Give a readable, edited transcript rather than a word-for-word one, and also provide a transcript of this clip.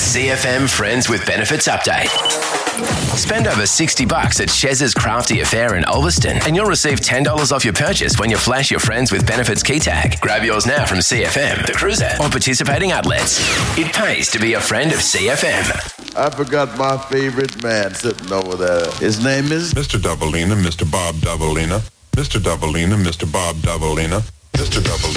CFM Friends with Benefits Update. Spend over $60 at Chez's Crafty Affair in Ulverston and you'll receive $10 off your purchase when you flash your Friends with Benefits key tag. Grab yours now from CFM, The Cruiser, or participating outlets. It pays to be a friend of CFM. I forgot my favorite man sitting over there. His name is Mr. Doubleina, Mr. Bob Doubleina. Mr. Doubleina, Mr. Bob Doubleina. Mr. Doubleina.